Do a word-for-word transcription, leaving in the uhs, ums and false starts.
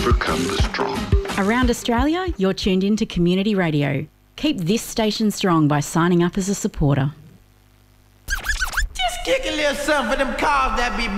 overcome the strong. Around Australia, you're tuned in to Community Radio. Keep this station strong by signing up as a supporter. Just kick a little something for them cars that be